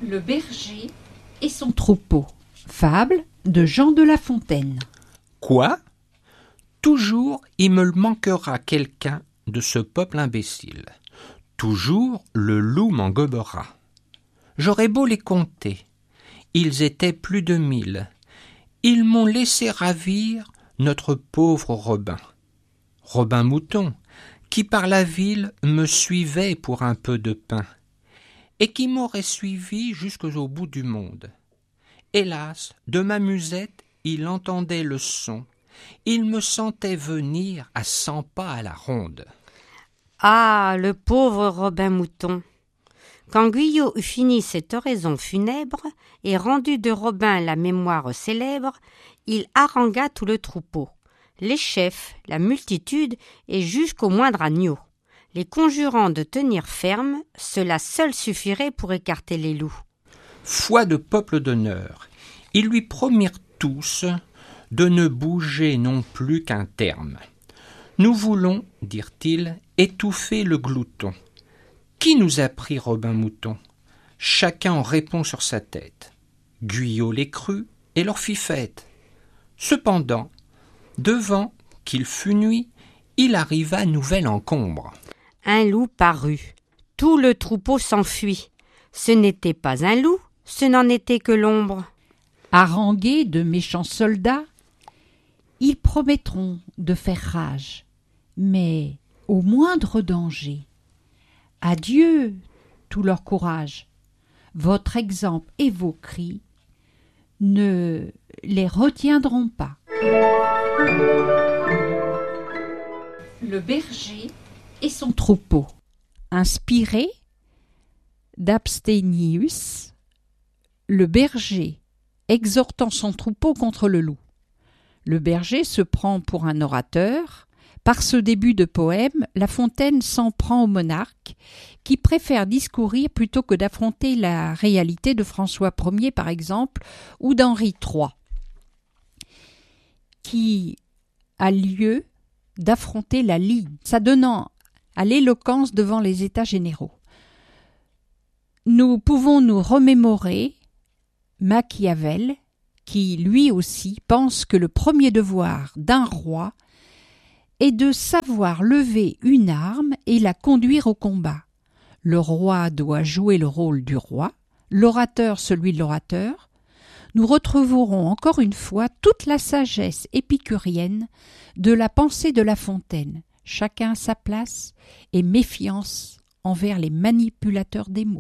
Le berger et son troupeau. Fable de Jean de La Fontaine. Quoi ? Toujours il me manquera quelqu'un de ce peuple imbécile. Toujours le loup m'en gobera. J'aurais beau les compter, ils étaient plus de 1000. Ils m'ont laissé ravir notre pauvre Robin. Robin Mouton, qui par la ville me suivait pour un peu de pain, et qui m'aurait suivi jusqu'au bout du monde. Hélas, de ma musette, il entendait le son. Il me sentait venir à 100 pas à la ronde. Ah, le pauvre Robin Mouton! Quand Guyot eut fini cette oraison funèbre et rendu de Robin la mémoire célèbre, il harangua tout le troupeau, les chefs, la multitude et jusqu'au moindre agneau, les conjurant de tenir ferme, cela seul suffirait pour écarter les loups. Foi de peuple d'honneur, ils lui promirent tous de ne bouger non plus qu'un terme. Nous voulons, dirent-ils, étouffer le glouton. Qui nous a pris Robin Mouton ? Chacun en répond sur sa tête. Guyot les crut et leur fit fête. Cependant, devant qu'il fût nuit, il arriva nouvelle encombre. Un loup parut. Tout le troupeau s'enfuit. Ce n'était pas un loup, ce n'en était que l'ombre. Harangués de méchants soldats, ils promettront de faire rage, mais au moindre danger. Adieu tout leur courage. Votre exemple et vos cris ne les retiendront pas. Le berger et son troupeau. Inspiré d'Absténius, le berger exhortant son troupeau contre le loup. Le berger se prend pour un orateur. Par ce début de poème, La Fontaine s'en prend au monarque, qui préfère discourir plutôt que d'affronter la réalité de François Ier, par exemple, ou d'Henri III, qui a lieu d'affronter la ligne, s'adonnant à l'éloquence devant les États généraux. Nous pouvons nous remémorer Machiavel, qui, lui aussi, pense que le premier devoir d'un roi est de savoir lever une arme et la conduire au combat. Le roi doit jouer le rôle du roi, l'orateur celui de l'orateur. Nous retrouverons encore une fois toute la sagesse épicurienne de la pensée de La Fontaine, chacun à sa place et méfiance envers les manipulateurs des mots.